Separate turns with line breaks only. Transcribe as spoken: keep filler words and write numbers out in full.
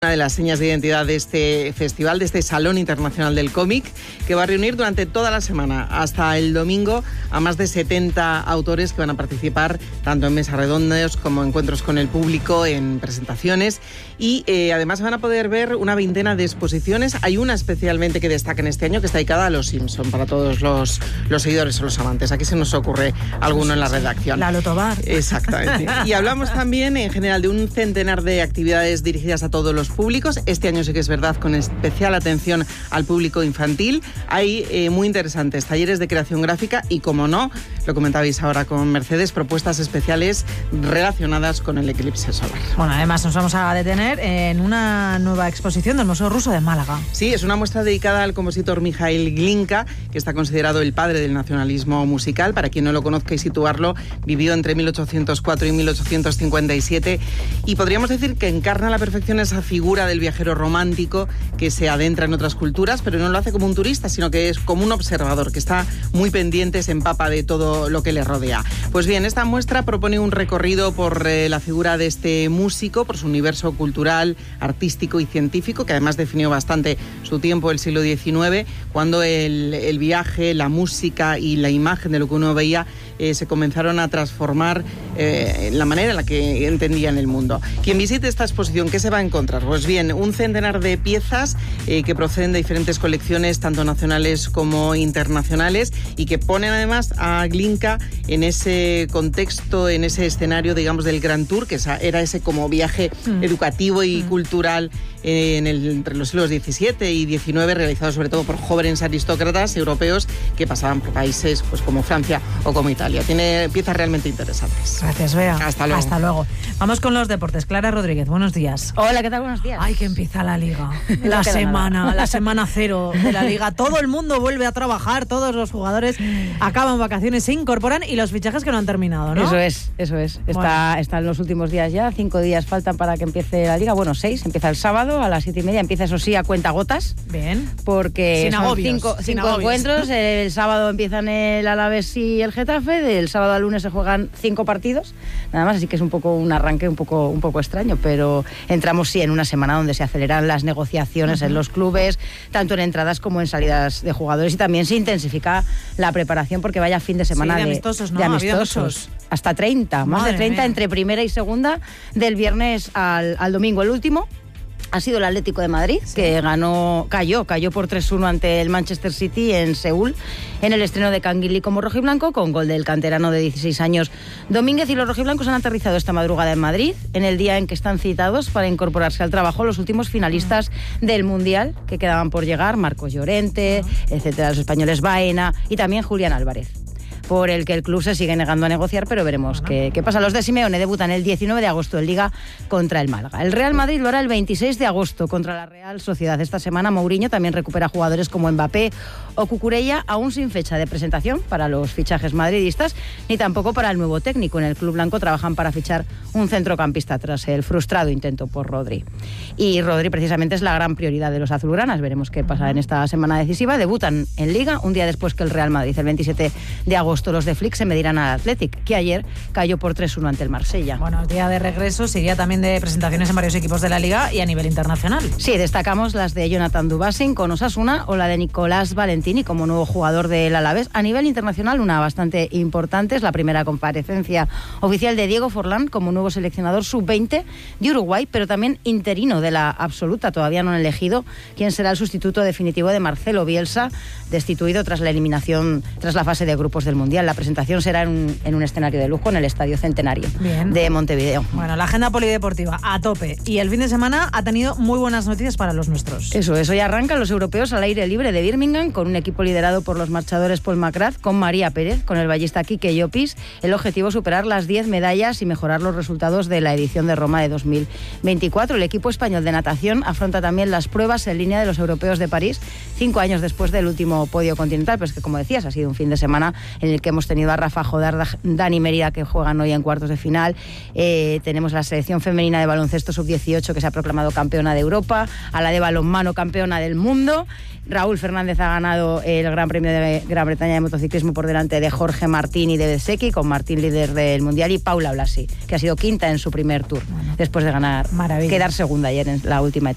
una de las señas de identidad de este festival, de este Salón Internacional del Cómic, que va a reunir durante toda la semana, hasta el domingo, a más de setenta autores que van a participar tanto en mesas redondas como encuentros con el público, en presentaciones, y eh, además van a poder ver una veintena de exposiciones. Hay una especialmente que destaca en este año, que está dedicada a los Simpson, para todos los, los seguidores o los amantes. Aquí se nos ocurre alguno en la redacción.
La Lotobar.
Exactamente. Y hablamos también, en general, de un centenar de actividades dirigidas a todos los públicos. Este año sí que es verdad, con especial atención al público infantil. Hay eh, muy interesantes talleres de creación gráfica y, como no, lo comentabais ahora con Mercedes, propuestas especiales relacionadas con el eclipse solar.
Bueno, además nos vamos a detener en una nueva exposición del Museo Ruso de Málaga.
Sí, es una muestra dedicada al compositor Mikhail Glinka, que está considerado el padre del nacionalismo musical. Para quien no lo conozca y situarlo, vivió entre mil ochocientos cuatro y mil ochocientos cincuenta y siete y podríamos decir que encarna a la perfección esa figura del viajero romántico que se adentra en otras culturas, pero no lo hace como un turista, sino que es como un observador, que está muy pendiente, se empapa de todo lo que le rodea. Pues bien, esta muestra propone un recorrido por eh, la figura de este músico, por su universo cultural, artístico y científico, que además definió bastante su tiempo, el siglo diecinueve, cuando el, el viaje, la música y la imagen de lo que uno veía eh, se comenzaron a transformar eh, la manera en la que entendían el mundo. Quien visite esta exposición, ¿qué se va a encontrar? Pues bien, un centenar de piezas eh, que proceden de diferentes colecciones, tanto nacionales como internacionales, y que ponen además a Glinka en ese contexto, en ese escenario, digamos, del Grand Tour, que era ese como viaje mm. educativo y mm. cultural eh, en el, entre los siglos diecisiete y diecinueve, realizado sobre todo por jóvenes aristócratas europeos que pasaban por países pues como Francia o como Italia. Tiene piezas realmente interesantes.
Gracias, Bea.
Hasta luego.
Hasta luego. Vamos con los deportes. Clara Rodríguez, buenos días.
Hola, ¿qué tal? Buenos días.
Ay, que empieza la Liga. La semana, nada. la semana cero de la Liga. Todo el mundo vuelve a trabajar, todos los jugadores acaban vacaciones, se incorporan y los fichajes que no han terminado, ¿no?
Eso es, eso es. Está, bueno. Están los últimos días ya, cinco días faltan para que empiece la Liga. Bueno, seis, empieza el sábado a las siete y media, empieza eso sí a cuentagotas.
Bien.
Porque
sin
son
agobios,
cinco,
sin
cinco
agobios.
encuentros. El sábado empiezan el Alavés y el Getafe, del sábado al lunes se juegan cinco partidos, nada más, así que es un poco un arranque un poco, un poco extraño, pero entramos sí en una semana donde se aceleran las negociaciones uh-huh. en los clubes, tanto en entradas como en salidas de jugadores, y también se intensifica la preparación porque vaya fin de semana
sí, de,
de
amistosos, ¿no?
de amistosos. Hasta treinta, más
Madre
de treinta
mía.
Entre primera y segunda, del viernes al, al domingo. El último ha sido el Atlético de Madrid, sí. que ganó, cayó, cayó por tres uno ante el Manchester City en Seúl, en el estreno de Canguilí como rojiblanco, con gol del canterano de dieciséis años Domínguez, y los rojiblancos han aterrizado esta madrugada en Madrid, en el día en que están citados para incorporarse al trabajo los últimos finalistas uh-huh. del Mundial, que quedaban por llegar, Marcos Llorente, uh-huh. etcétera, los españoles Baena y también Julián Álvarez, por el que el club se sigue negando a negociar, pero veremos bueno. qué, qué pasa. Los de Simeone debutan el diecinueve de agosto en Liga contra el Málaga. El Real Madrid lo hará el veintiséis de agosto contra la Real Sociedad. Esta semana Mourinho también recupera jugadores como Mbappé o Cucurella, aún sin fecha de presentación para los fichajes madridistas, ni tampoco para el nuevo técnico. En el club blanco trabajan para fichar un centrocampista tras el frustrado intento por Rodri. Y Rodri precisamente es la gran prioridad de los azulgranas. Veremos qué pasa en esta semana decisiva. Debutan en Liga un día después que el Real Madrid, el veintisiete de agosto. Los de Flick se medirán al Athletic, que ayer cayó por tres uno ante el Marsella.
Bueno, día de regreso, seguía también de presentaciones en varios equipos de la Liga y a nivel internacional.
Sí, destacamos las de Jonathan Dubassin con Osasuna o la de Nicolás Valentini como nuevo jugador del Alavés. A nivel internacional, una bastante importante, es la primera comparecencia oficial de Diego Forlán como nuevo seleccionador sub veinte de Uruguay, pero también interino de la absoluta. Todavía no han elegido quién será el sustituto definitivo de Marcelo Bielsa, destituido tras la eliminación, tras la fase de grupos del Mundial. La presentación será en un, en un escenario de lujo en el Estadio Centenario Bien. de Montevideo.
Bueno, la agenda polideportiva a tope, y el fin de semana ha tenido muy buenas noticias para los nuestros.
Eso es, hoy arrancan los europeos al aire libre de Birmingham con un equipo liderado por los marchadores Paul McGrath, con María Pérez, con el ballista Quique Llopis. El objetivo, superar las diez medallas y mejorar los resultados de la edición de Roma de dos mil veinticuatro. El equipo español de natación afronta también las pruebas en línea de los europeos de París, cinco años después del último podio continental, pero es que, como decías, ha sido un fin de semana en el que hemos tenido a Rafa Jodar, Dani Mérida, que juegan hoy en cuartos de final. Eh, tenemos la selección femenina de baloncesto sub dieciocho, que se ha proclamado campeona de Europa, a la de balonmano campeona del mundo. Raúl Fernández ha ganado el Gran Premio de Gran Bretaña de motociclismo por delante de Jorge Martín y de Bezzecchi, con Martín líder del Mundial, y Paula Blasi, que ha sido quinta en su primer tour, bueno, después de ganar,
maravilla.
quedar segunda ayer en la última etapa.